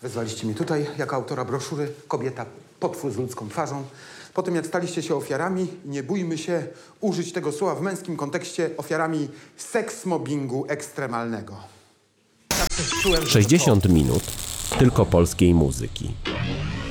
Wezwaliście mnie tutaj jako autora broszury Kobieta, potwór z ludzką twarzą. Po tym, jak staliście się ofiarami, nie bójmy się użyć tego słowa w męskim kontekście, ofiarami seksmobbingu ekstremalnego. 60 minut tylko polskiej muzyki.